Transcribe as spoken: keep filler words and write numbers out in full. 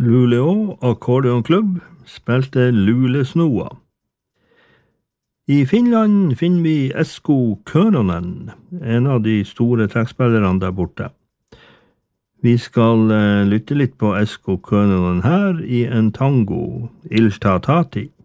Luleå Akkordeonklubb spilte Lulesnoa. I Finland finner vi Esko Köronen, en av de store trekkspillerne der borte. Vi skal lytte litt på Esko Köronen her i en tango, Ilsta Tati.